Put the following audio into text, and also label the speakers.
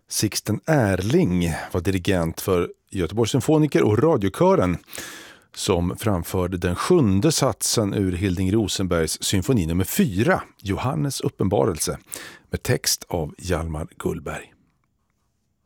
Speaker 1: Sixten Ehrling var dirigent för Göteborgs symfoniker och radiokören som framförde den 7:e satsen ur Hilding Rosenbergs symfoni nummer 4, Johannes uppenbarelse, med text av Hjalmar Gullberg.